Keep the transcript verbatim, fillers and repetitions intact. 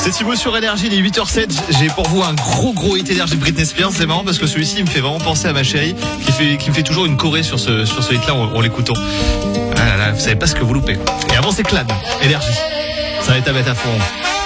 C'est Thibaut sur Énergie, il est huit heures zéro sept. J'ai pour vous un gros gros hit Énergie de Britney Spears. C'est marrant parce que celui-ci il me fait vraiment penser à ma chérie qui fait, qui me fait toujours une choré sur ce, sur ce hit là en, en l'écoutant. Ah là là, vous savez pas ce que vous loupez. Et avant c'est Clad, Énergie. Ça va être à mettre à fond.